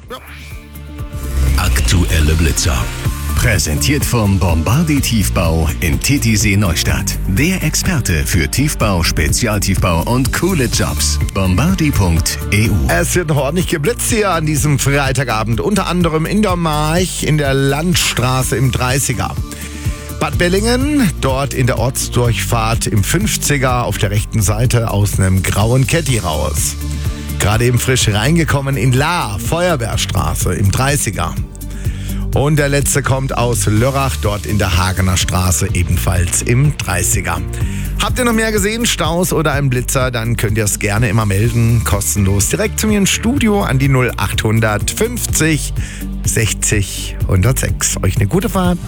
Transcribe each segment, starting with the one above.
Ja. Aktuelle Blitzer. Präsentiert vom Bombardi Tiefbau in Titisee Neustadt. Der Experte für Tiefbau, Spezialtiefbau und coole Jobs. Bombardi.eu. Es wird ordentlich geblitzt hier an diesem Freitagabend. Unter anderem in der March, in der Landstraße im 30er. Bad Bellingen, dort in der Ortsdurchfahrt im 50er auf der rechten Seite aus einem grauen Caddy raus. Gerade eben frisch reingekommen in Lahr, Feuerwehrstraße im 30er. Und der letzte kommt aus Lörrach, dort in der Hagener Straße, ebenfalls im 30er. Habt ihr noch mehr gesehen, Staus oder einen Blitzer, dann könnt ihr es gerne immer melden, kostenlos. Direkt zu mir ins Studio an die 0800 50 60 106. Euch eine gute Fahrt.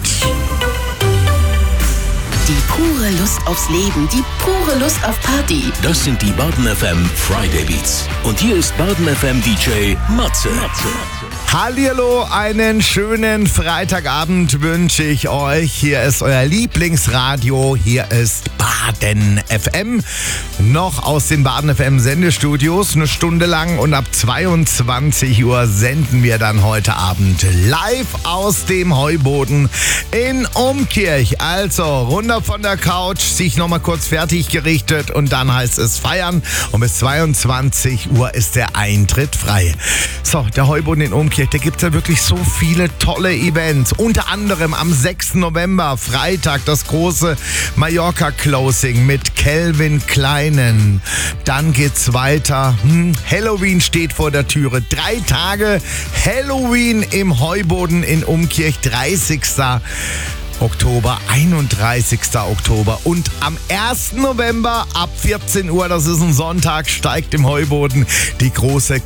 Die pure Lust aufs Leben, die pure Lust auf Party. Das sind die Baden FM Friday Beats. Und hier ist Baden FM DJ Matze. Hallihallo, einen schönen Freitagabend wünsche ich euch. Hier ist euer Lieblingsradio, hier ist Baden FM. Noch aus den Baden FM Sendestudios, eine Stunde lang, und ab 22 Uhr senden wir dann heute Abend live aus dem Heuboden in Umkirch. Also runter von der Couch, sich nochmal kurz fertig gerichtet und dann heißt es feiern. Und bis 22 Uhr ist der Eintritt frei. So, der Heuboden in Umkirch. Da gibt es ja wirklich so viele tolle Events. Unter anderem am 6. November, Freitag, das große Mallorca-Closing mit Calvin Kleinen. Dann geht's weiter. Halloween steht vor der Türe. 3 Tage Halloween im Heuboden in Umkirch. 30. Oktober, 31. Oktober und am 1. November ab 14 Uhr, das ist ein Sonntag, steigt im Heuboden die große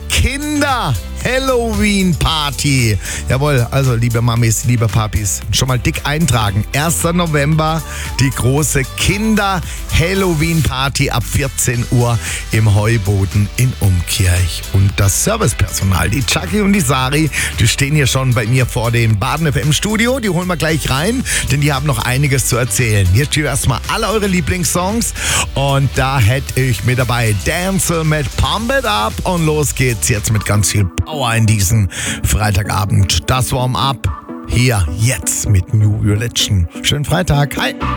Kinder-Halloween-Party. Jawohl, also liebe Mamis, liebe Papis, schon mal dick eintragen. 1. November, die große Kinder-Halloween-Party ab 14 Uhr im Heuboden in Umkirch. Und das Servicepersonal, die Chucky und die Sari, die stehen hier schon bei mir vor dem Baden FM Studio. Die holen wir gleich rein, denn die haben noch einiges zu erzählen. Hier steht erstmal alle eure Lieblingssongs und da hätte ich mit dabei Dance mit Pump It Up und los geht's jetzt mit ganz viel Power in diesen Freitagabend. Das Warm-Up hier jetzt mit New Religion. Schönen Freitag. Hi.